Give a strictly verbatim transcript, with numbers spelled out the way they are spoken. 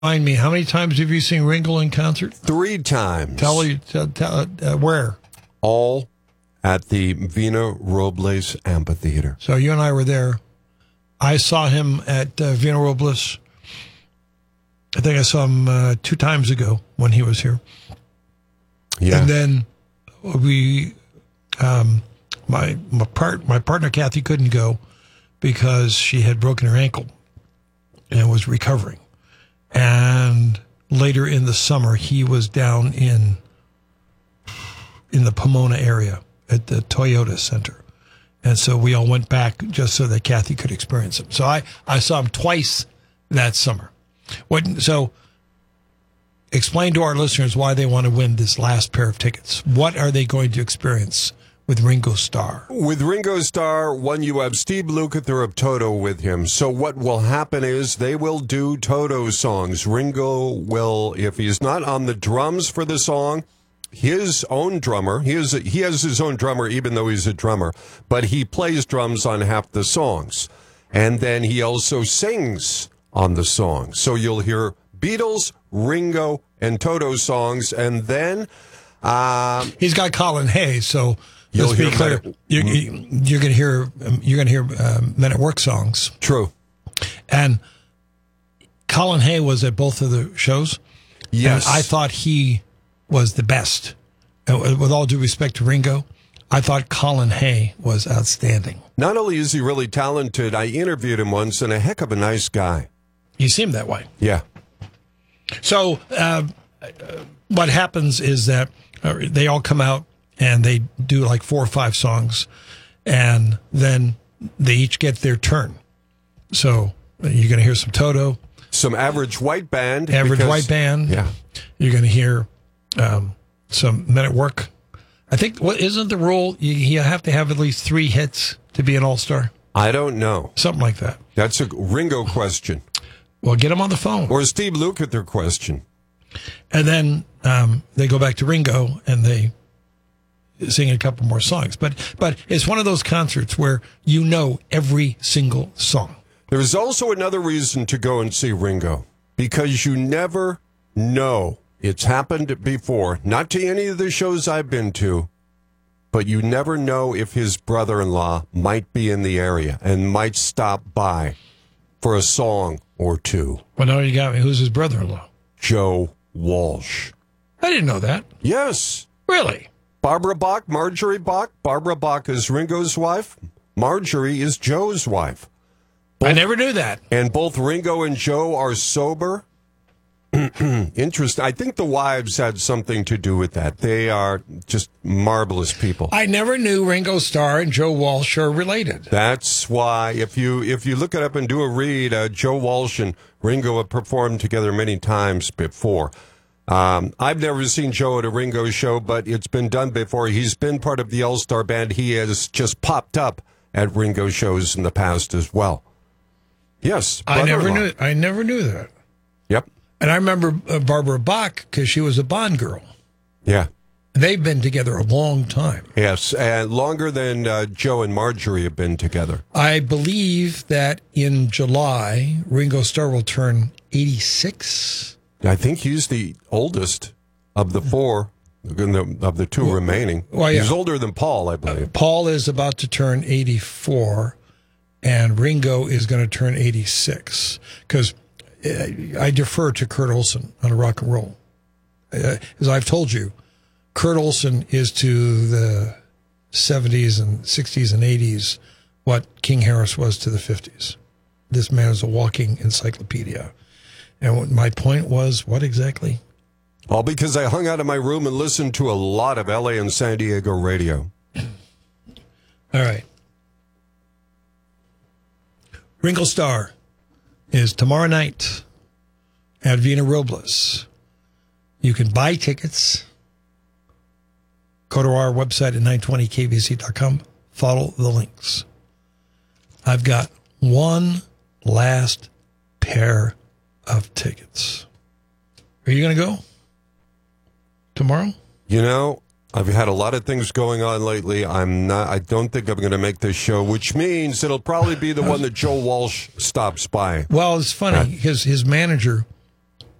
Remind me, how many times have you seen Ringo in concert? Three times. Tell you, tell, tell uh, where? All at the Vina Robles Amphitheater. So you and I were there. I saw him at uh, Vina Robles. I think I saw him uh, two times ago when he was here. Yeah. And then we, um, my my part my partner Kathy couldn't go because she had broken her ankle and was recovering. And later in the summer, he was down in in the Pomona area at the Toyota Center. And so we all went back just so that Kathy could experience him. So I, I saw him twice that summer. What, so explain to our listeners why they want to win this last pair of tickets. What are they going to experience with Ringo Starr? With Ringo Starr, one, you have Steve Lukather of Toto with him. So what will happen is they will do Toto songs. Ringo will, if he's not on the drums for the song, his own drummer, he, is, he has his own drummer even though he's a drummer, but he plays drums on half the songs. And then he also sings on the song. So you'll hear Beatles, Ringo, and Toto songs. And then... Um, he's got Colin Hay, so... You'll Let's be hear clear. Men- you're, you're going to hear you're going to hear uh, Men at Work songs. True. And Colin Hay was at both of the shows. Yes, and I thought he was the best. And with all due respect to Ringo, I thought Colin Hay was outstanding. Not only is he really talented, I interviewed him once, and a heck of a nice guy. He seemed that way. Yeah. So uh, what happens is that uh, they all come out. And they do like four or five songs, and then they each get their turn. So you're going to hear some Toto. Some Average White Band. Average because, White Band. Yeah. You're going to hear um, some Men at Work. I think, what isn't the rule? You, you have to have at least three hits to be an all-star? I don't know. Something like that. That's a Ringo question. Well, get him on the phone. Or a Steve Lukather question. And then um, they go back to Ringo, and they... sing a couple more songs. But but it's one of those concerts where you know every single song. There's also another reason to go and see Ringo, because you never know. It's happened before, not to any of the shows I've been to, but you never know if his brother-in-law might be in the area and might stop by for a song or two. Well, now you got me. Who's his brother-in-law? Joe Walsh. I didn't know that. Yes. Really? Barbara Bach, Marjorie Bach. Barbara Bach is Ringo's wife. Marjorie is Joe's wife. Both, I never knew that. And both Ringo and Joe are sober. Interesting. I think the wives had something to do with that. They are just marvelous people. I never knew Ringo Starr and Joe Walsh are related. That's why, if you if you look it up and do a read, uh, Joe Walsh and Ringo have performed together many times before. Um, I've never seen Joe at a Ringo show, but it's been done before. He's been part of the All-Star Band. He has just popped up at Ringo shows in the past as well. Yes, I never knew. I never knew that. Yep. And I remember uh, Barbara Bach because she was a Bond girl. Yeah. They've been together a long time. Yes, and longer than uh, Joe and Marjorie have been together. I believe that in July, Ringo Starr will turn eighty-six. I think he's the oldest of the four, of the two well, remaining. Well, yeah. He's older than Paul, I believe. Uh, Paul is about to turn eighty-four, and Ringo is going to turn eighty-six. Because uh, I defer to Kurt Olsen on a rock and roll. Uh, as I've told you, Kurt Olsen is to the seventies and sixties and eighties what King Harris was to the fifties. This man is a walking encyclopedia. And what my point was, what exactly? All because I hung out in my room and listened to a lot of L A and San Diego radio. All right. Ringo Starr is tomorrow night at Vina Robles. You can buy tickets. Go to our website at nine twenty K B C dot com. Follow the links. I've got one last pair of tickets. Are you going to go tomorrow? You know, I've had a lot of things going on lately. I'm not. I don't think I'm going to make this show, which means it'll probably be the one that Joe Walsh stops by. Well, it's funny because his manager